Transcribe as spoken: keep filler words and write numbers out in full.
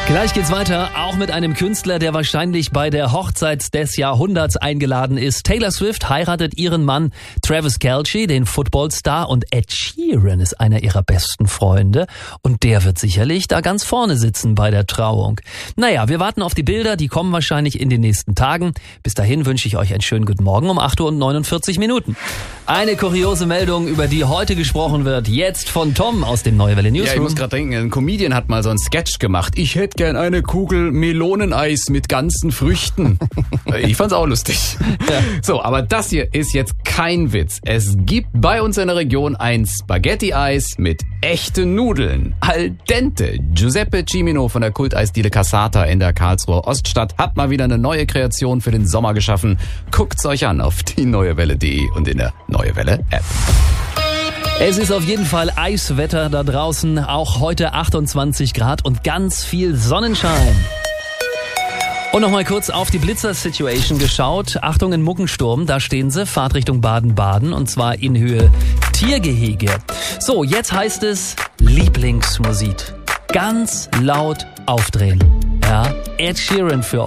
Gleich geht's weiter, auch mit einem Künstler, der wahrscheinlich bei der Hochzeit des Jahrhunderts eingeladen ist. Taylor Swift heiratet ihren Mann Travis Kelce, den Footballstar, und Ed Sheeran ist einer ihrer besten Freunde und der wird sicherlich da ganz vorne sitzen bei der Trauung. Naja, wir warten auf die Bilder, die kommen wahrscheinlich in den nächsten Tagen. Bis dahin wünsche ich euch einen schönen guten Morgen um acht Uhr und neunundvierzig Minuten. Eine kuriose Meldung, über die heute gesprochen wird, jetzt von Tom aus dem Neue Welle Newsroom. Ja, ich muss gerade denken, ein Comedian hat mal so einen Sketch gemacht. Ich hätte gern eine Kugel Meloneneis mit ganzen Früchten. Ich fand's auch lustig. Ja. So, aber das hier ist jetzt kein Witz. Es gibt bei uns in der Region ein Spaghetti-Eis mit echten Nudeln. Al dente. Giuseppe Cimino von der Kulteisdiele Cassata in der Karlsruher Oststadt hat mal wieder eine neue Kreation für den Sommer geschaffen. Guckt's euch an auf die neuewelle punkt de und in der Neue Welle App. Es ist auf jeden Fall Eiswetter da draußen, auch heute achtundzwanzig Grad und ganz viel Sonnenschein. Und nochmal kurz auf die Blitzer-Situation geschaut. Achtung, in Muckensturm, da stehen sie, Fahrtrichtung Baden-Baden und zwar in Höhe Tiergehege. So, jetzt heißt es Lieblingsmusik. Ganz laut aufdrehen. Ja, Ed Sheeran für euch.